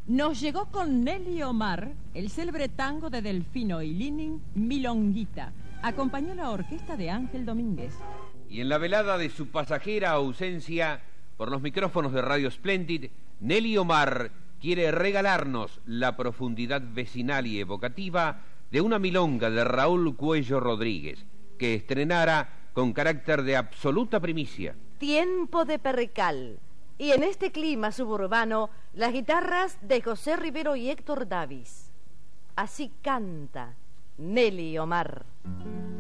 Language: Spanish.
Nos llegó con Nelly Omar el célebre tango de Delfino y Linin, Milonguita. Acompañó la orquesta de Ángel Domínguez. Y en la velada de su pasajera ausencia, por los micrófonos de Radio Splendid, Nelly Omar quiere regalarnos la profundidad vecinal y evocativa de una milonga de Raúl Cuello Rodríguez, que estrenara con carácter de absoluta primicia. Tiempo de Percal. Y en este clima suburbano, las guitarras de José Rivero y Héctor Davis. Así canta Nelly Omar.